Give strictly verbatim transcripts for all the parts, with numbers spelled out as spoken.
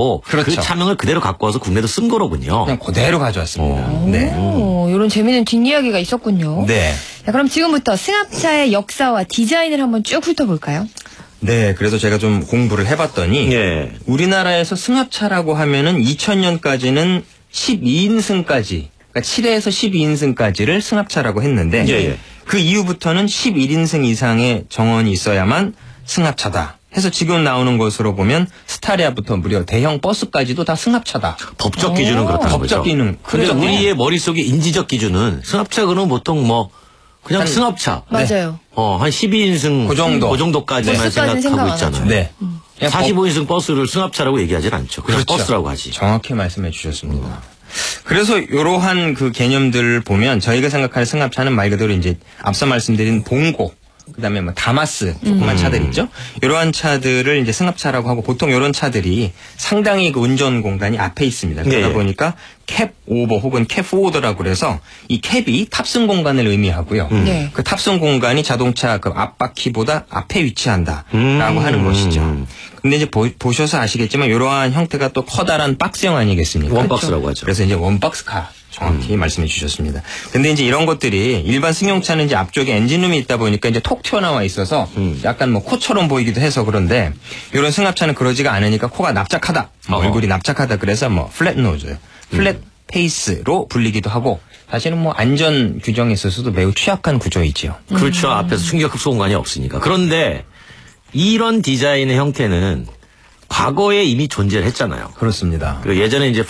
차고 그렇죠. 그 차명을 그대로 갖고 와서 국내도 쓴 거로군요. 그냥 그대로 가져왔습니다. 오, 네. 이런 재미있는 뒷이야기가 있었군요. 네. 자, 그럼 지금부터 승합차의 역사와 디자인을 한번 쭉 훑어볼까요? 네, 그래서 제가 좀 공부를 해봤더니 예. 우리나라에서 승합차라고 하면은 이천 년까지는 십이 인승까지, 그러니까 칠 회에서 십이 인승까지를 승합차라고 했는데 예, 예. 그 이후부터는 십일 인승 이상의 정원이 있어야만 승합차다. 해서 지금 나오는 것으로 보면 스타리아부터 무려 대형 버스까지도 다 승합차다. 법적 기준은 그렇다는 거죠. 법적 기능. 근데 그렇죠. 우리의 머릿속에 인지적 기준은 승합차 그러면 보통 뭐 그냥 한- 승합차. 맞아요. 어, 한 십이 인승 그 정도. 그 정도까지만 버스까지는 생각하고 생각 안 있잖아요. 네. 그냥 사십오 인승 버스를 승합차라고 얘기하진 않죠. 그냥 그렇죠. 버스라고 하지. 정확히 말씀해 주셨습니다. 그래서 이러한 그 개념들을 보면 저희가 생각하는 승합차는 말 그대로 이제 앞서 말씀드린 봉고, 그다음에 뭐 다마스 조그만 차들 있죠. 이러한 차들을 이제 승합차라고 하고 보통 이런 차들이 상당히 그 운전 공간이 앞에 있습니다. 그러다 네. 보니까 캡 오버 혹은 캡 포워더라고 그래서 이 캡이 탑승 공간을 의미하고요. 네. 그 탑승 공간이 자동차 그 앞바퀴보다 앞에 위치한다라고 음. 하는 것이죠. 근데 이제 보, 보셔서 아시겠지만 이러한 형태가 또 커다란 박스형 아니겠습니까? 원박스라고 하죠. 그래서 이제 원박스카 정확히 말씀해 주셨습니다. 근데 이제 이런 것들이 일반 승용차는 이제 앞쪽에 엔진룸이 있다 보니까 이제 톡 튀어나와 있어서 음. 약간 뭐 코처럼 보이기도 해서 그런데 이런 승합차는 그러지가 않으니까 코가 납작하다. 뭐 어허. 얼굴이 납작하다. 그래서 뭐 플랫 노즈, 플랫 페이스로 불리기도 하고 사실은 뭐 안전 규정에 있어서도 매우 취약한 구조이지요. 그렇죠. 앞에서 충격 흡수 공간이 없으니까. 그런데 이런 디자인의 형태는 과거에 이미 존재를 했잖아요. 그렇습니다. 그 예전에 이제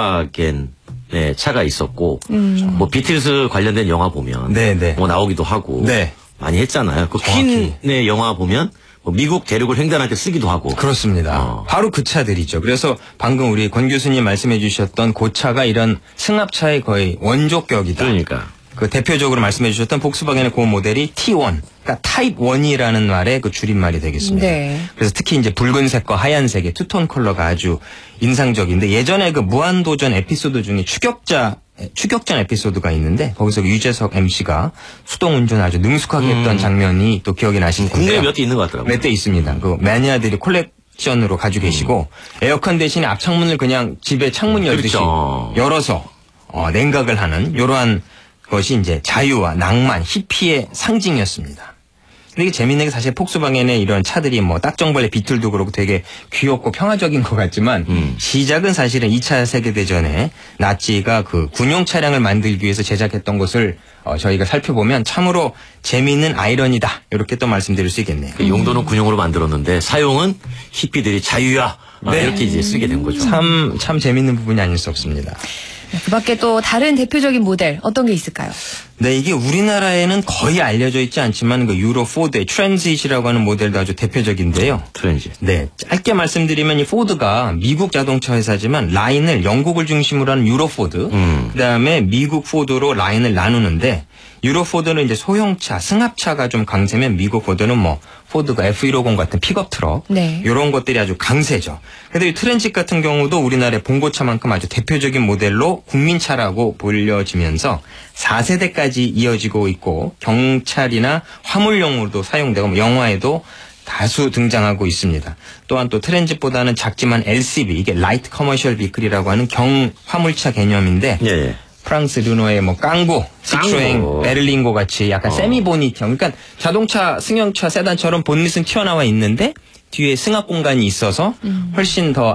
폭스바겐의 차가 있었고, 뭐 비틀스 관련된 영화 보면, 네, 네. 뭐 나오기도 하고, 네. 많이 했잖아요. 그 정확히. 퀸의 영화 보면, 뭐 미국 대륙을 횡단할 때 쓰기도 하고. 그렇습니다. 어. 바로 그 차들이죠. 그래서 방금 우리 권 교수님 말씀해 주셨던 그 차가 이런 승합차의 거의 원조격이다. 그러니까. 그 대표적으로 말씀해 주셨던 폭스바겐의 그 모델이 티 원, 그러니까 타입 원이라는 말의 그 줄임말이 되겠습니다. 네. 그래서 특히 이제 붉은색과 하얀색의 투톤 컬러가 아주 인상적인데 예전에 그 무한도전 에피소드 중에 추격자 추격전 에피소드가 있는데 거기서 유재석 엠씨가 수동 운전 아주 능숙하게 했던 장면이 또 기억이 나실 텐데요. 국내에 몇 대 있는 것 같더라고요. 몇 대 있습니다. 그 매니아들이 콜렉션으로 가지고 계시고 에어컨 대신에 앞창문을 그냥 집에 창문 열듯이 그렇죠. 열어서 어, 냉각을 하는 이러한 것이 이제 자유와 낭만, 히피의 상징이었습니다. 근데 이게 재밌는 게 사실 폭스바겐의 이런 차들이 뭐 딱정벌레 비틀도 그렇고 되게 귀엽고 평화적인 것 같지만 음. 시작은 사실은 이 차 세계대전에 나치가 그 군용 차량을 만들기 위해서 제작했던 것을 어, 저희가 살펴보면 참으로 재미있는 아이러니다 이렇게 또 말씀드릴 수 있겠네요. 그 용도는 군용으로 만들었는데 사용은 히피들이 자유야. 아, 네. 이렇게 이제 쓰게 된 거죠. 참, 참 재밌는 부분이 아닐 수 없습니다. 그 밖에 또 다른 대표적인 모델 어떤 게 있을까요? 네, 이게 우리나라에는 거의 알려져 있지 않지만 그 유로 포드의 트랜짓이라고 하는 모델도 아주 대표적인데요. 트렌지. 네, 짧게 말씀드리면 이 포드가 미국 자동차 회사지만 라인을 영국을 중심으로 하는 유로 포드, 음. 그다음에 미국 포드로 라인을 나누는데 유로 포드는 이제 소형차, 승합차가 좀 강세면 미국 포드는 뭐 포드가 에프 백십 같은 픽업 트럭 네. 이런 것들이 아주 강세죠. 근데 이 트랜짓 같은 경우도 우리나라의 봉고차만큼 아주 대표적인 모델로 국민차라고 불려지면서 사 세대까지 이어지고 있고 경찰이나 화물용으로도 사용되고 뭐 영화에도 다수 등장하고 있습니다. 또한 또 트랜짓보다는 작지만 엘씨비 이게 라이트 커머셜 비클이라고 하는 경화물차 개념인데 예, 예. 프랑스 르노의 뭐 깡고, 시트로엥, 깡고. 베를린고 같이 약간 어. 세미 보닛형, 그러니까 자동차, 승용차, 세단처럼 본닛은 튀어나와 있는데 뒤에 승합 공간이 있어서 훨씬 더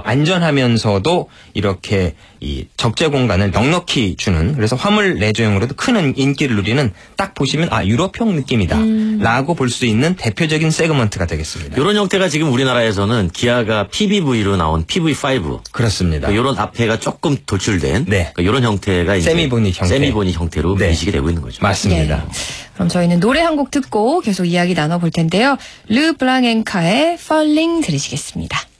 안전하면서도 이렇게 이 적재 공간을 넉넉히 주는 그래서 화물 내조용으로도 큰 인기를 누리는 딱 보시면 아 유럽형 느낌이다라고 볼 수 있는 대표적인 세그먼트가 되겠습니다. 이런 형태가 지금 우리나라에서는 기아가 피비브이로 나온 피브이 파이브. 그렇습니다. 이런 앞에가 조금 돌출된 네. 이런 형태가 이제 세미보닛 형태. 세미보닛 형태로 네. 인식이 되고 있는 거죠. 맞습니다. 네. 그럼 저희는 노래 한 곡 듣고 계속 이야기 나눠볼 텐데요. 르 블랑엔카의 Falling 들으시겠습니다.